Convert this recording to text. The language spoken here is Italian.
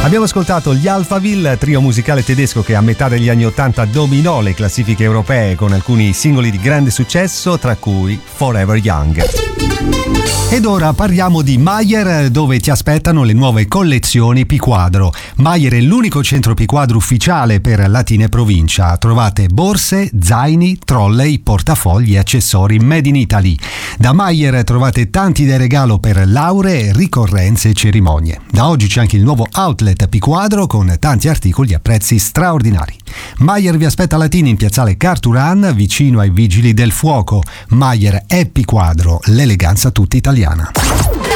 Abbiamo ascoltato gli Alphaville, trio musicale tedesco che a metà degli anni 80 dominò le classifiche europee con alcuni singoli di grande successo, tra cui Forever Young. Ed ora parliamo di Mayer, dove ti aspettano le nuove collezioni Piquadro. Mayer è l'unico centro Piquadro ufficiale per Latina e provincia. Trovate borse, zaini, trolley, portafogli e accessori made in Italy. Da Mayer trovate tanti idee regalo per lauree, ricorrenze e cerimonie. Da oggi c'è anche il nuovo outlet Piquadro con tanti articoli a prezzi straordinari. Mayer vi aspetta a Latina in piazzale Carturan, vicino ai Vigili del Fuoco. Mayer è Piquadro, l'eleganza tutta italiana.